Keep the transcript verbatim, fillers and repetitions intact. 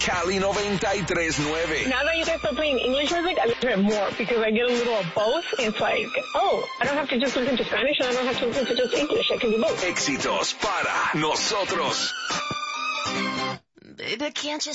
Cali noventa y tres punto nueve. Now that you guys are playing English music, I listen to it more because I get a little of both. It's like, oh, I don't have to just listen to Spanish and I don't have to listen to just English. I can do both. Éxitos para nosotros. Baby, can't you